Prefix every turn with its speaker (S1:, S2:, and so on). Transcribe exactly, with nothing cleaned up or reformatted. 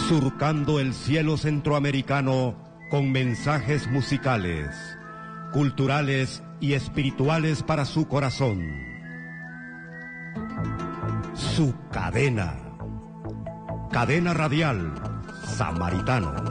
S1: Surcando el cielo centroamericano con mensajes musicales, culturales y espirituales para su corazón. Su cadena. Cadena Radial Samaritano.